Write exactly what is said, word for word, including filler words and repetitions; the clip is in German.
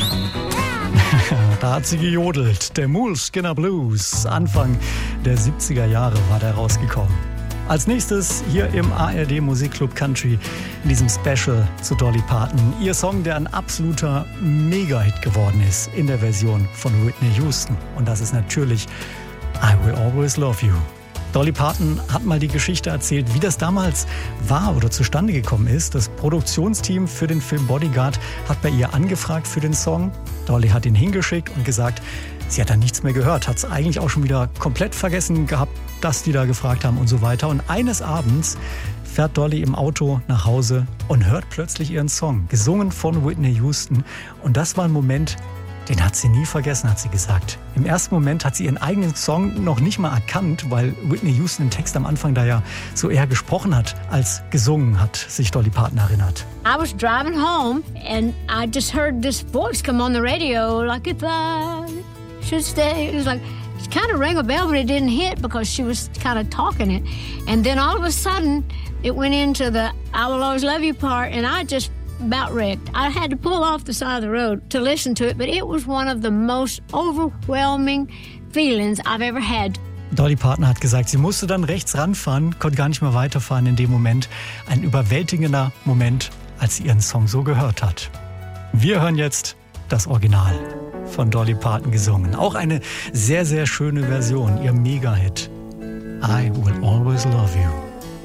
Da hat sie gejodelt. Der Moleskine Blues. Anfang der siebziger Jahre war der rausgekommen. Als nächstes hier im A R D Musikclub Country in diesem Special zu Dolly Parton. Ihr Song, der ein absoluter Mega-Hit geworden ist in der Version von Whitney Houston. Und das ist natürlich I Will Always Love You. Dolly Parton hat mal die Geschichte erzählt, wie das damals war oder zustande gekommen ist. Das Produktionsteam für den Film Bodyguard hat bei ihr angefragt für den Song. Dolly hat ihn hingeschickt und gesagt, sie hat dann nichts mehr gehört, hat es eigentlich auch schon wieder komplett vergessen gehabt, dass die da gefragt haben und so weiter. Und eines Abends fährt Dolly im Auto nach Hause und hört plötzlich ihren Song, gesungen von Whitney Houston. Und das war ein Moment, den hat sie nie vergessen, hat sie gesagt. Im ersten Moment hat sie ihren eigenen Song noch nicht mal erkannt, weil Whitney Houston im Text am Anfang da ja so eher gesprochen hat, als gesungen hat, sich Dolly Parton erinnert. I was driving home and I just heard this voice come on the radio, like if I should stay. It was like, it kind of rang a bell, but it didn't hit because she was kind of talking it. And then all of a sudden, it went into the I Will Always Love You part, and I just about wrecked. I had to pull off the side of the road to listen to it, but it was one of the most overwhelming feelings I've ever had. Dolly Parton hat gesagt, sie musste dann rechts ranfahren, konnte gar nicht mehr weiterfahren in dem Moment. Ein überwältigender Moment, als sie ihren Song so gehört hat. Wir hören jetzt das Original von Dolly Parton gesungen. Auch eine sehr, sehr schöne Version, ihr Mega-Hit. I Will Always Love You.